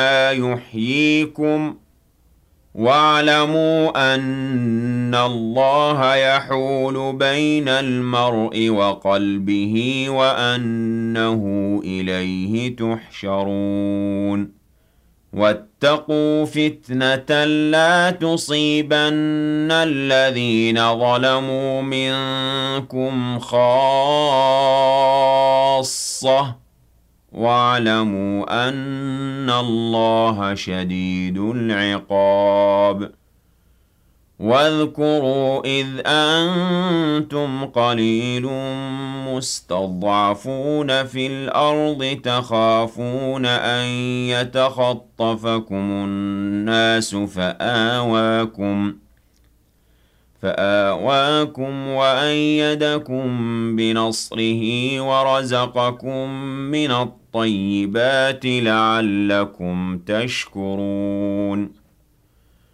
يحييكم واعلموا أن الله يحول بين المرء وقلبه وأنه إليه تحشرون واتقوا فتنة لا تصيبن الذين ظلموا منكم خاصة واعلموا أن الله شديد العقاب واذكروا إذ أنتم قليل مستضعفون في الأرض تخافون أن يتخطفكم الناس فآواكم وأيدكم بنصره ورزقكم من الطيبات لعلكم تشكرون